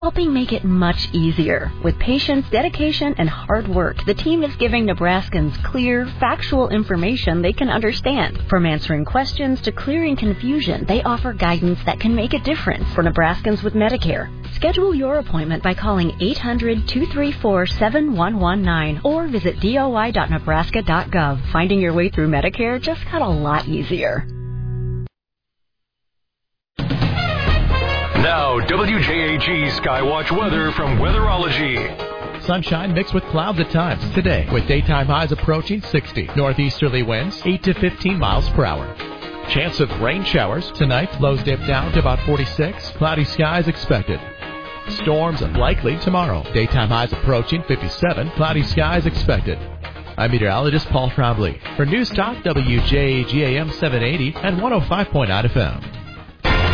helping make it much easier. With patience, dedication, and hard work, the team is giving Nebraskans clear, factual information they can understand. From answering questions to clearing confusion, they offer guidance that can make a difference for Nebraskans with Medicare. Schedule your appointment by calling 800-234-7119 or visit doi.nebraska.gov. Finding your way through Medicare just got a lot easier. Now, WJAG Skywatch weather from Weatherology. Sunshine mixed with clouds at times today, with daytime highs approaching 60. Northeasterly winds 8 to 15 miles per hour. Chance of rain showers tonight. Lows dip down to about 46. Cloudy skies expected. Storms likely tomorrow. Daytime highs approaching 57. Cloudy skies expected. I'm meteorologist Paul Trombley for News Talk WJAG AM 780 and 105.9 FM.